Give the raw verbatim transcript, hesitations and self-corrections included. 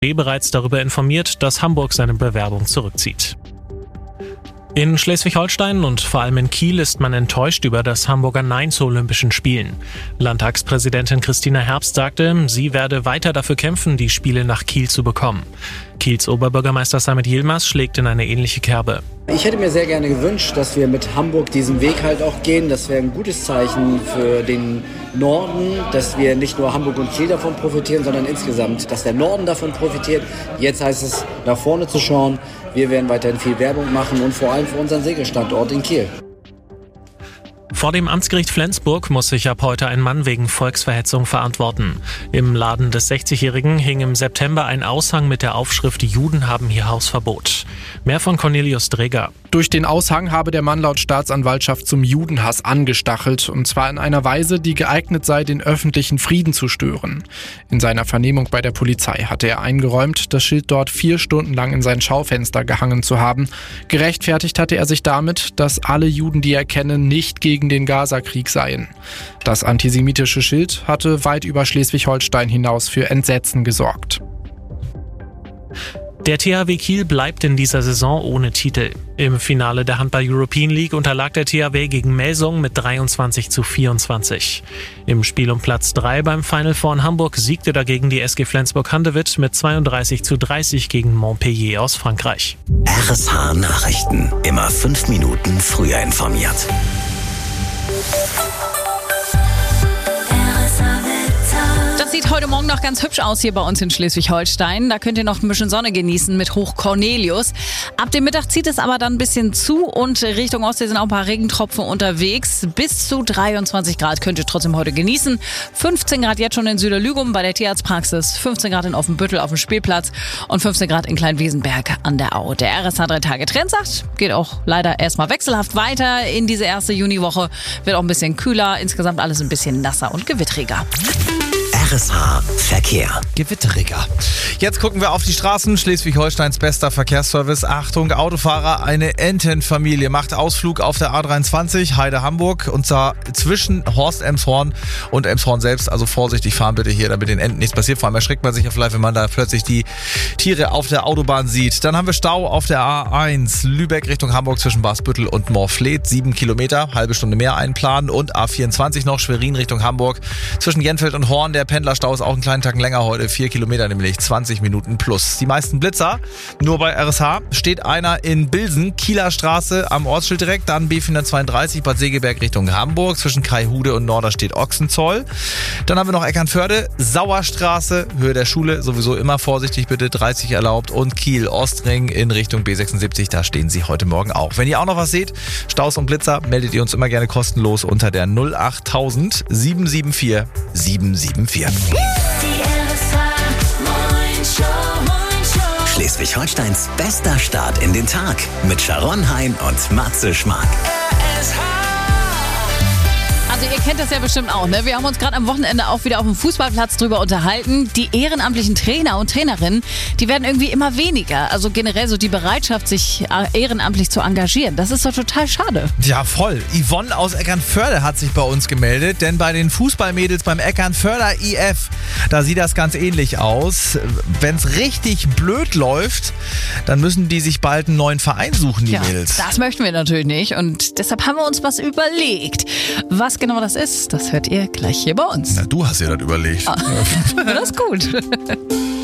bereits darüber informiert, dass Hamburg seine Bewerbung zurückzieht. In Schleswig-Holstein und vor allem in Kiel ist man enttäuscht über das Hamburger Nein zu Olympischen Spielen. Landtagspräsidentin Christina Herbst sagte, sie werde weiter dafür kämpfen, die Spiele nach Kiel zu bekommen. Kiels Oberbürgermeister Samet Yilmaz schlägt in eine ähnliche Kerbe. Ich hätte mir sehr gerne gewünscht, dass wir mit Hamburg diesen Weg halt auch gehen. Das wäre ein gutes Zeichen für den Norden, dass wir nicht nur Hamburg und Kiel davon profitieren, sondern insgesamt, dass der Norden davon profitiert. Jetzt heißt es, nach vorne zu schauen. Wir werden weiterhin viel Werbung machen und vor allem für unseren Segelstandort in Kiel. Vor dem Amtsgericht Flensburg muss sich ab heute ein Mann wegen Volksverhetzung verantworten. Im Laden des sechzigjährigen hing im September ein Aushang mit der Aufschrift „Juden haben hier Hausverbot". Mehr von Cornelius Dreger. Durch den Aushang habe der Mann laut Staatsanwaltschaft zum Judenhass angestachelt, und zwar in einer Weise, die geeignet sei, den öffentlichen Frieden zu stören. In seiner Vernehmung bei der Polizei hatte er eingeräumt, das Schild dort vier Stunden lang in sein Schaufenster gehangen zu haben. Gerechtfertigt hatte er sich damit, dass alle Juden, die er kenne, nicht gegen den Gaza-Krieg seien. Das antisemitische Schild hatte weit über Schleswig-Holstein hinaus für Entsetzen gesorgt. Der T H W Kiel bleibt in dieser Saison ohne Titel. Im Finale der Handball European League unterlag der T H W gegen Melsung mit dreiundzwanzig zu vierundzwanzig. Im Spiel um Platz drei beim Final Four in Hamburg siegte dagegen die S G Flensburg-Handewitt mit zweiunddreißig zu dreißig gegen Montpellier aus Frankreich. R S H Nachrichten. Immer fünf Minuten früher informiert. Das sieht heute Morgen noch ganz hübsch aus hier bei uns in Schleswig-Holstein. Da könnt ihr noch ein bisschen Sonne genießen mit Hoch Cornelius. Ab dem Mittag zieht es aber dann ein bisschen zu und Richtung Ostsee sind auch ein paar Regentropfen unterwegs. Bis zu dreiundzwanzig Grad könnt ihr trotzdem heute genießen. fünfzehn Grad jetzt schon in Süderlügum bei der Tierarztpraxis, fünfzehn Grad in Offenbüttel auf dem Spielplatz und fünfzehn Grad in Kleinwesenberg an der Au. Der R S H drei Tage Trend sagt, geht auch leider erstmal wechselhaft weiter in diese erste Juniwoche. Wird auch ein bisschen kühler, insgesamt alles ein bisschen nasser und gewittriger. R S H Verkehr. Gewitteriger. Jetzt gucken wir auf die Straßen. Schleswig-Holsteins bester Verkehrsservice. Achtung, Autofahrer, eine Entenfamilie macht Ausflug auf der A dreiundzwanzig Heide-Hamburg, und zwar zwischen Horst-Elmshorn und Elmshorn selbst. Also vorsichtig fahren bitte hier, damit den Enten nichts passiert. Vor allem erschreckt man sich ja vielleicht, wenn man da plötzlich die Tiere auf der Autobahn sieht. Dann haben wir Stau auf der A eins Lübeck Richtung Hamburg zwischen Basbüttel und Morfleet. Sieben Kilometer, halbe Stunde mehr einplanen. Und A vierundzwanzig noch Schwerin Richtung Hamburg zwischen Jenfeld und Horn. Der Pendlerstau ist auch einen kleinen Tag länger heute. Vier Kilometer nämlich, zwanzig Minuten plus. Die meisten Blitzer nur bei R S H. Steht einer in Bilsen, Kieler Straße am Ortsschild direkt. Dann B vierhundertzweiunddreißig Bad Segeberg Richtung Hamburg. Zwischen Kaihude und Norderstedt Ochsenzoll. Dann haben wir noch Eckernförde, Sauerstraße, Höhe der Schule. Sowieso immer vorsichtig bitte, dreißig erlaubt. Und Kiel Ostring in Richtung B sechsundsiebzig. Da stehen sie heute Morgen auch. Wenn ihr auch noch was seht, Staus und Blitzer, meldet ihr uns immer gerne kostenlos unter der null achttausend sieben sieben vier sieben sieben vier. Schleswig-Holsteins bester Start in den Tag mit Sharon Hein und Matze Schmark. Also ihr kennt das ja bestimmt auch, ne? Wir haben uns gerade am Wochenende auch wieder auf dem Fußballplatz drüber unterhalten. Die ehrenamtlichen Trainer und Trainerinnen, die werden irgendwie immer weniger. Also generell so die Bereitschaft, sich ehrenamtlich zu engagieren. Das ist doch total schade. Ja, voll. Yvonne aus Eckernförde hat sich bei uns gemeldet, denn bei den Fußballmädels beim Eckernförder I F, da sieht das ganz ähnlich aus. Wenn es richtig blöd läuft, dann müssen die sich bald einen neuen Verein suchen, die ja, Mädels. Das möchten wir natürlich nicht und deshalb haben wir uns was überlegt. Was genau das ist, das hört ihr gleich hier bei uns. Na, du hast dir das überlegt. Ah, das ist gut.